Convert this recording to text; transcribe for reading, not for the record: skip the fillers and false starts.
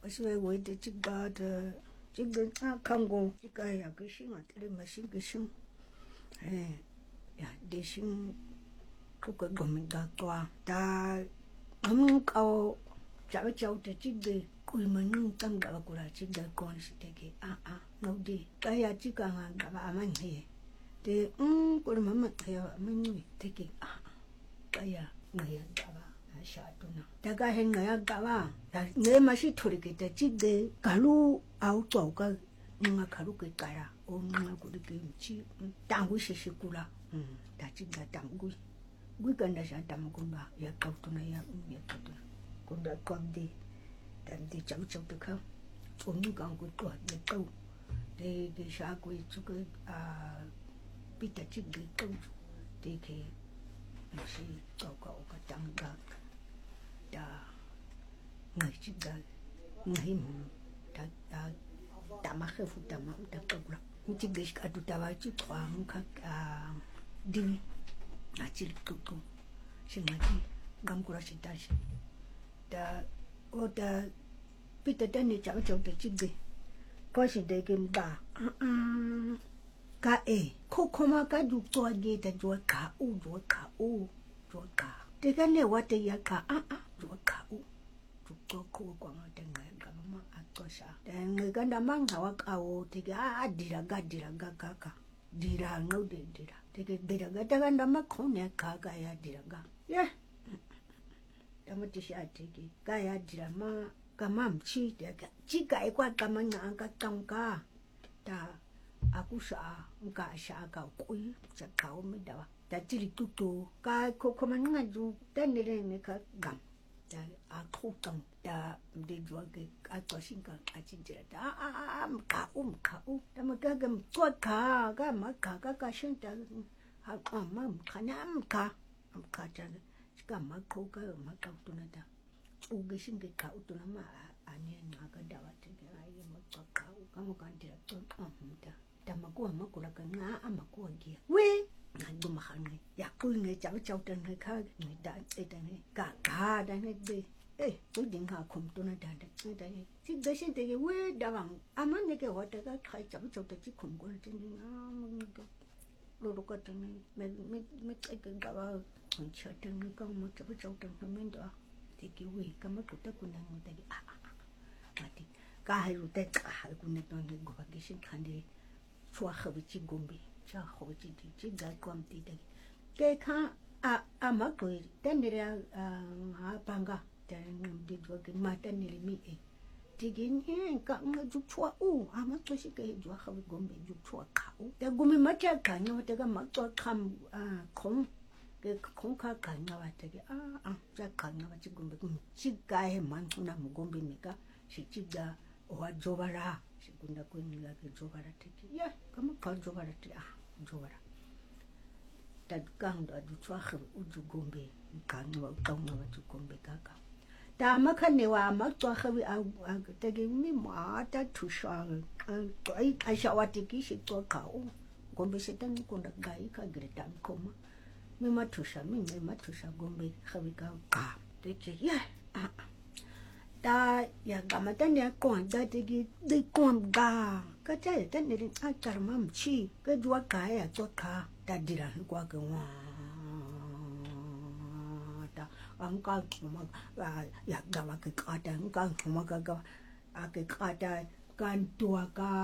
Paswe we de chiga de chiga kango chiga ya gishin atele mashin gishin ya deshin kuka gominga kwa ta kau chao chao de chiga kui manu tanga kula chiga kon siteke no de kaya chiga nga ba manje de kula mama kaya manu teke kaya ngaya ba shatuna daga henga ya gawa ne mashi thorike ta chide kalu au toka nga kalu ke kara o nga kuli ke chi tangu shishikula ta chiga tangu ganda sha tangu ba ya kautuna ya katuna kunda komde de chau chau de ka unu gangu to de kau de sha ku chuka pita chiga kau de ke mashi toka o ka tanga da ngai chiga ngai da ma khefu da ma da kabla chiga ka du da ba chi kwa ka di na chi tutu shingati gamkura shitashi da o da pita da ne chao chao da chiga ko shi de ke ba ka kokoma ka du to ge da jo ka de ka ne wa te ya ka jo ka u to ko kwa ma de ngai ka ma akosha de ngai ka da mang ha wa ka o te ga dira ka dira no de dira te ke dira ga da ga ma ko ne ka ya dira ga ye da ma ti sha te ke ka ya dira ma ka mam chi de ka chi ka kwa ka ma na ka tang ka da aku sha nga sha ka kui cha ka o me da ta tiri tutu ka ko ma nga ju ta ne ne ka gam da a ko tang da de jo ke a to shin ka a chin jira da ka da ma ka gam to ka ma ka shin ta ma ka na ka ta ka ma ko ka ma ka tu na da u ge shin ke ka tu na ma a ne nga ka da wa te ai ma ka mo kan dira to da makua makula ka nga makua kia we ndu mahane ya ku nge chao chao tan nge ka nge da ne ka da ne de we ding ha khum to na da da ne chi da shin de we da bang ama ne ke wa da ka khai chao chao ta chi khum ko tin lo ka tan me ka ga ba cha tan ka mo chao chao tan men da de ki we ka ma ku ta ku na ngo da ati ka ha ru te ka ha ku ne to ne go ba ki shin khan de chua khabi chi gombe cha khabi chi ga kwam ti de ke kha ma ko ten de ha panga ten de do ke ma ten ni mi ti gin ka ma ju chua ma to shi ke ju khabi gombe ju chua ka de gombe ma cha ka no de ga ma to kham khong ke khong ka wa te ke cha ka wa chi gombe chi ga he man na mu gombe ni ka shi chi ga wa jobara kunda kuni la ke jobara tiki ya kama ka jobara ti jobara ta kang da du chwa khu u gombe ka no ka no ju gombe ka ta ma kha ne wa ma chwa khu ta ge mi ma ta thu sha ai sha wa ti ki shi to ka gombe se tan kunda gai ka gre tan koma mi ma thu sha gombe khawi ka te ke ya ta ya kama ta ne kon da de kon ga ka ta ta ne a tar mam chi ka jwa ka ya to ka ta dira kwa ka wa ta ang ka ma ya ga ma ka ta ang ka ma ka ga a ka ta kan tua ka